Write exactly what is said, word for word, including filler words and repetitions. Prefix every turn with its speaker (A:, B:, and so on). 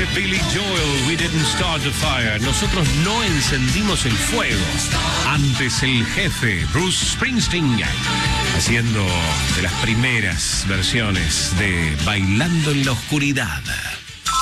A: Dice Billy Joel, we didn't start the fire. Nosotros no encendimos el fuego. Antes el jefe, Bruce Springsteen, haciendo de las primeras versiones de Bailando en la Oscuridad.